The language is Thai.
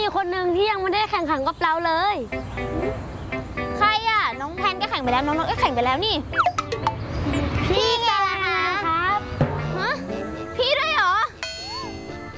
คนหนึ่งที่ยังไม่ได้แข่งขันกับเราเลยใครอ่ะน้องแพนก็แข่งไปแล้วน้องก็แข่งไปแล้วนี่พี่ไง